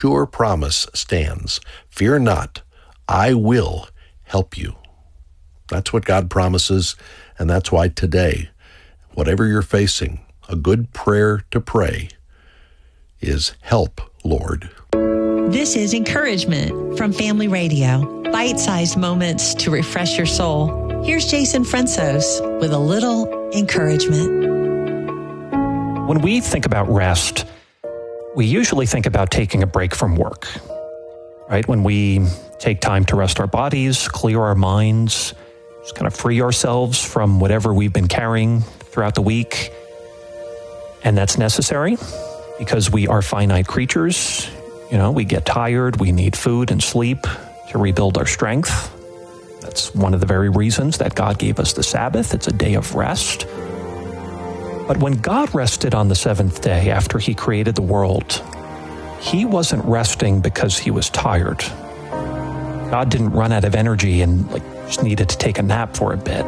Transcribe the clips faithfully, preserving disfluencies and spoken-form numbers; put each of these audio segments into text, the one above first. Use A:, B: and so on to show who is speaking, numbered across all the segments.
A: sure promise stands. Fear not, I will help you. That's what God promises, and that's why today, whatever you're facing, a good prayer to pray is, help, Lord.
B: This is Encouragement from Family Radio. Bite-sized moments to refresh your soul. Here's Jason Fransos with a little encouragement.
C: When we think about rest, we usually think about taking a break from work, right? When we take time to rest our bodies, clear our minds, just kind of free ourselves from whatever we've been carrying throughout the week. And that's necessary because we are finite creatures. You know, we get tired, we need food and sleep to rebuild our strength. That's one of the very reasons that God gave us the Sabbath. It's a day of rest. But when God rested on the seventh day after he created the world, he wasn't resting because he was tired. God didn't run out of energy and like just needed to take a nap for a bit.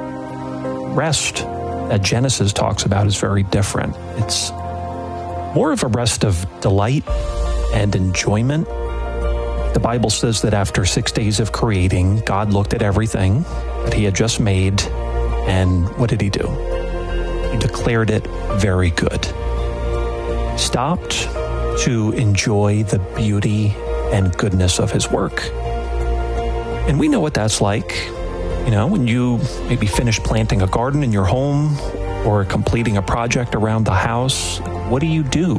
C: Rest that Genesis talks about is very different. It's more of a rest of delight and enjoyment. The Bible says that after six days of creating, God looked at everything that he had just made, and what did he do? He declared it very good. He stopped to enjoy the beauty and goodness of his work. And we know what that's like. You know, when you maybe finish planting a garden in your home or completing a project around the house, what do you do?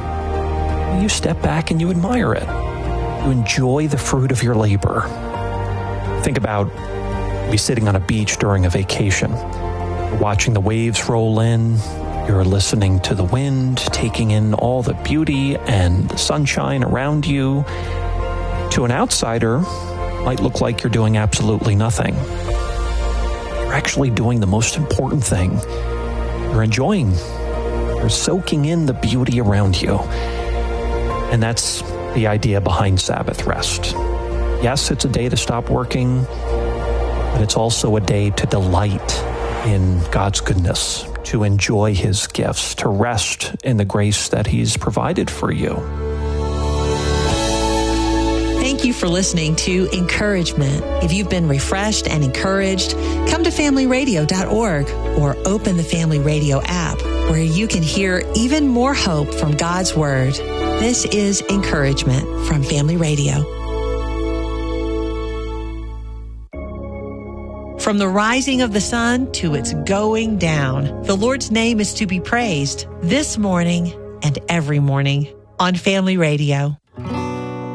C: You step back and you admire it. You enjoy the fruit of your labor. Think about maybe sitting on a beach during a vacation. You're watching the waves roll in. You're listening to the wind, taking in all the beauty and the sunshine around you. To an outsider, it might look like you're doing absolutely nothing. You're actually doing the most important thing. You're enjoying. You're soaking in the beauty around you. And that's the idea behind Sabbath rest. Yes, it's a day to stop working, but it's also a day to delight in God's goodness, to enjoy his gifts, to rest in the grace that he's provided for you.
B: Thank you for listening to Encouragement. If you've been refreshed and encouraged, come to family radio dot org or open the Family Radio app, where you can hear even more hope from God's Word. This is Encouragement from Family Radio. From the rising of the sun to its going down, the Lord's name is to be praised this morning and every morning on Family Radio.